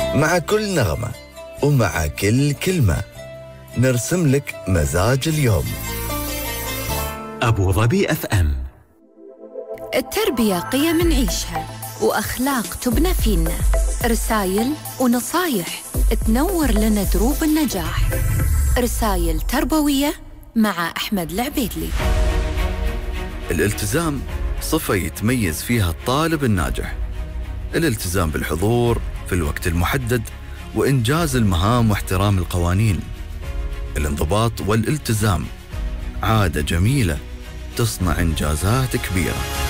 مع كل نغمة ومع كل كلمة نرسم لك مزاج اليوم. أبو ظبي FM. التربية قيم نعيشها وأخلاق تبنى فينا، رسايل ونصايح تنور لنا دروب النجاح. رسايل تربوية مع أحمد العبيدلي. الالتزام صفة يتميز فيها الطالب الناجح. الالتزام بالحضور في الوقت المحدد وإنجاز المهام واحترام القوانين. الانضباط والالتزام عادة جميلة تصنع إنجازات كبيرة.